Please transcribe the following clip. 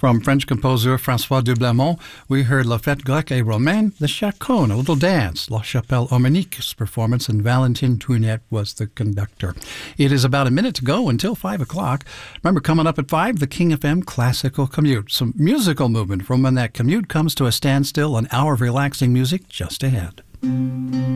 From French composer François de Blamont, we heard La Fête Grecque et Romaine, the Chaconne, a little dance. La Chapelle Harmonique's performance, and Valentine Tournette was the conductor. It is about a minute to go until 5 o'clock. Remember, coming up at 5, the King FM Classical Commute. Some musical movement from when that commute comes to a standstill, an hour of relaxing music just ahead.